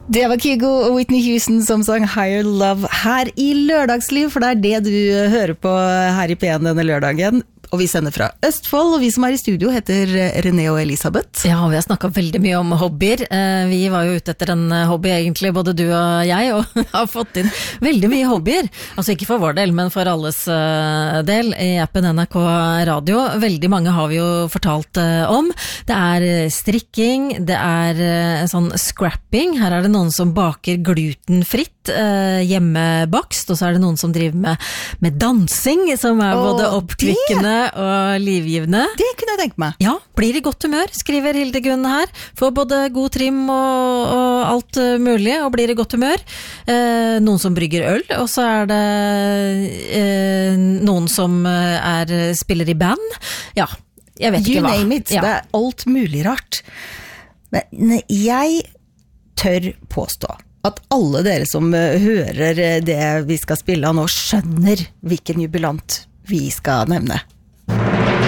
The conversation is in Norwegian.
Det var Kygo og Whitney Houston som sang Higher Love her i Lørdagsliv, for det det du hører på her i P1 denne lørdagen. Og vi sender fra Østfold, og vi som i studio heter René og Elisabeth. Ja, vi har snakket veldig mye om hobbyer. Vi var jo ute etter en hobby egentlig, både du og jeg, og har fått inn veldig mye hobbyer. Altså ikke for vår del, men for alles del i appen NRK Radio. Veldig mange har vi jo fortalt om. Det strikking, det sånn scrapping. Her det noen som baker glutenfritt, hjemmebakst, og så det noen som driver med dansing, som både oppkvikkende og livgivende. Det kunne jeg tenke meg. Ja, blir i godt humør, skriver Hildegunn her. Får både god trim og alt mulig, og blir i godt humør. Noen som brygger øl, og så det noen som spiller i band. Ja, jeg vet ikke hva. You name it, det alt mulig rart. Men jeg tør påstå at alle dere som hører det vi skal spille av nå, skjønner hvilken jubilant vi skal nevne.